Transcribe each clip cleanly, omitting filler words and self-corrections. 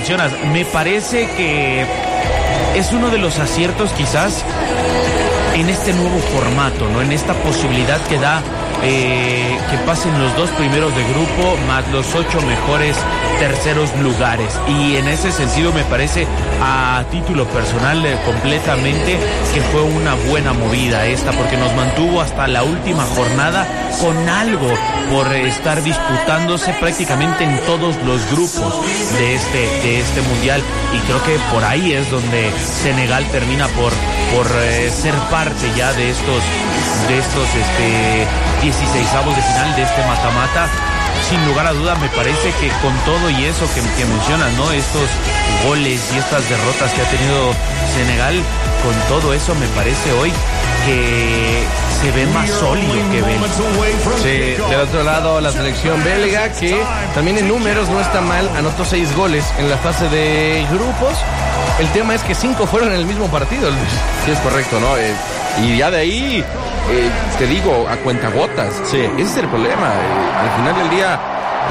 mencionas, me parece que es uno de los aciertos quizás en este nuevo formato, ¿no? En esta posibilidad que da que pasen los 2 primeros de grupo más los 8 mejores terceros lugares. Y en ese sentido me parece, a título personal, completamente que fue una buena movida esta, porque nos mantuvo hasta la última jornada con algo por estar disputándose prácticamente en todos los grupos de este mundial, y creo que por ahí es donde Senegal termina por ser parte ya de estos 16avos de final de este mata-mata. Sin lugar a duda, me parece que con todo y eso que mencionas, ¿no? Estos goles y estas derrotas que ha tenido Senegal, con todo eso me parece hoy que se ve más sólido que ven. Sí, del otro lado la selección belga, que también en números no está mal, anotó 6 goles en la fase de grupos. El tema es que 5 fueron en el mismo partido, Luis. Sí, es correcto, ¿no? Y ya de ahí, te digo, a cuentagotas. Sí. Ese es el problema. Al final del día,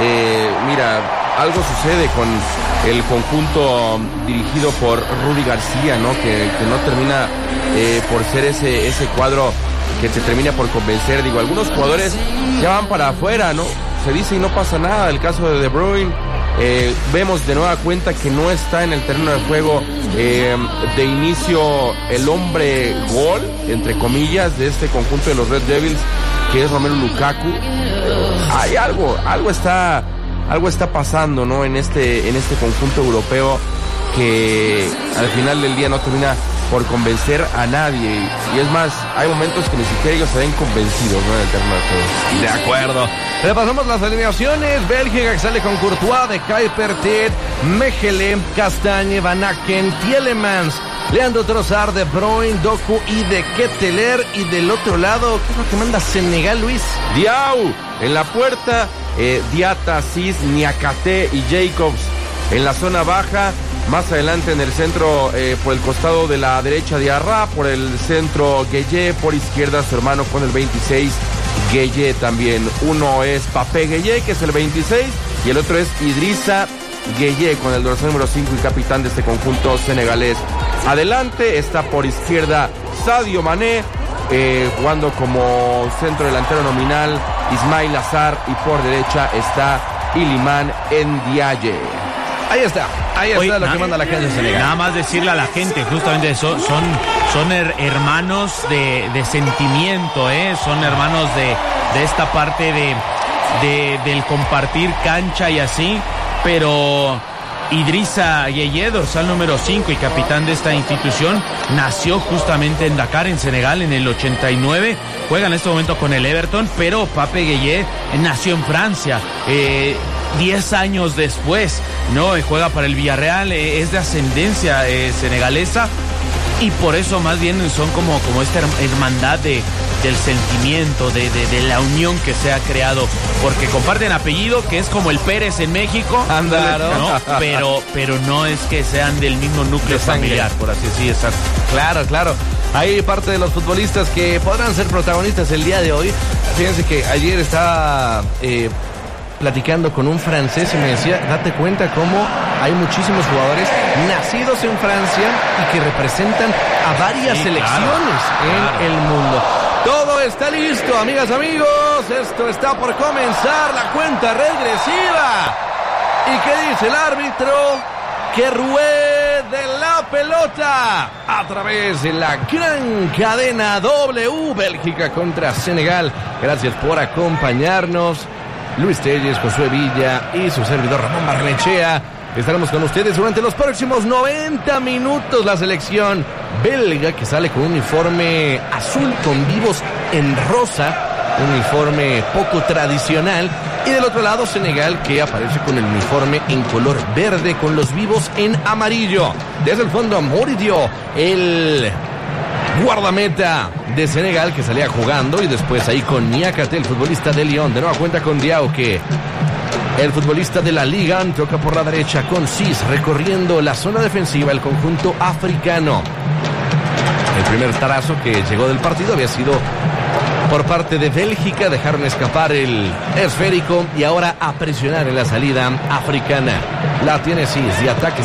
mira, algo sucede con el conjunto dirigido por Rudy García, ¿no? Que no termina por ser ese cuadro que te termina por convencer. Digo, algunos jugadores ya van para afuera, ¿no? Se dice y no pasa nada. El caso de De Bruyne. Vemos de nueva cuenta que no está en el terreno de juego de inicio el hombre gol, entre comillas, de este conjunto de los Red Devils, que es Romelu Lukaku. Hay algo está pasando, ¿no? En este conjunto europeo, que al final del día no termina por convencer a nadie. Y es más, hay momentos que ni siquiera ellos se ven convencidos, ¿no? En el terreno de juego. De acuerdo. Repasamos las eliminaciones. Bélgica, que sale con Courtois, De Kuiper, Mechelen, Castagne, Van Aken, Tielemans, Leandro Trossard, De Bruyne, Doku y De Ketteler. Y del otro lado, ¿qué es lo que manda Senegal, Luis? Diaw en la puerta, Diata, Cis, Niakate y Jacobs en la zona baja. Más adelante en el centro, por el costado de la derecha, Diarra, por el centro Gueye, por izquierda su hermano con el 26, Gueye también. Uno es Papé Gueye, que es el 26, y el otro es Idrissa Gueye, con el dorsal número 5 y capitán de este conjunto senegalés. Adelante está por izquierda Sadio Mané, jugando como centro delantero nominal Ismail Azar, y por derecha está Iliman Ndiaye. Ahí está lo que manda la gente de Senegal. Nada más decirle a la gente, justamente son hermanos de sentimiento, son hermanos de esta parte del compartir cancha y así, pero Idrissa Gueye, dorsal número 5 y capitán de esta institución, nació justamente en Dakar, en Senegal, en el 89, juega en este momento con el Everton, pero Pape Gueye nació en Francia, 10 años después, ¿no? Juega para el Villarreal, es de ascendencia senegalesa, y por eso más bien son como esta hermandad del sentimiento, de la unión que se ha creado, porque comparten apellido, que es como el Pérez en México, ¿no? Pero no es que sean del mismo núcleo familiar, por así decirlo. Claro. Hay parte de los futbolistas que podrán ser protagonistas el día de hoy. Fíjense que ayer estaba platicando con un francés y me decía, date cuenta cómo hay muchísimos jugadores nacidos en Francia y que representan a varias selecciones en el mundo. Todo está listo, amigas, amigos. Esto está por comenzar, la cuenta regresiva. ¿Y qué dice el árbitro? Que ruede la pelota a través de la gran cadena W. Bélgica contra Senegal. Gracias por acompañarnos. Luis Telles, Josué Villa y su servidor Ramón Barnechea. Estaremos con ustedes durante los próximos 90 minutos. La selección belga, que sale con un uniforme azul con vivos en rosa, un uniforme poco tradicional. Y del otro lado, Senegal, que aparece con el uniforme en color verde con los vivos en amarillo. Desde el fondo, Moridio, el guardameta de Senegal, que salía jugando, y después ahí con Niakate, el futbolista de Lyon. De nueva cuenta con Diao, que el futbolista de la Liga toca por la derecha con Cis, recorriendo la zona defensiva el conjunto africano. El primer tarazo que llegó del partido había sido por parte de Bélgica. Dejaron escapar el esférico y ahora a presionar en la salida africana. La tiene Cis de ataque.